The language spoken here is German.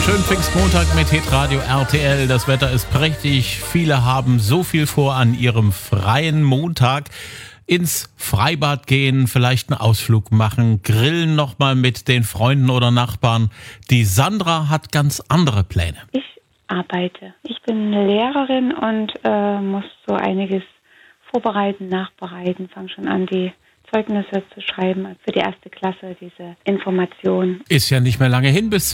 Schönen Pfingstmontag mit Hitradio RTL. Das Wetter ist prächtig. Viele haben so viel vor an ihrem freien Montag. Ins Freibad gehen, vielleicht einen Ausflug machen, grillen nochmal mit den Freunden oder Nachbarn. Die Sandra hat ganz andere Pläne. Ich arbeite. Ich bin Lehrerin und muss so einiges vorbereiten, nachbereiten. Fange schon an, die Zeugnisse zu schreiben für die erste Klasse, diese Information. Ist ja nicht mehr lange hin bis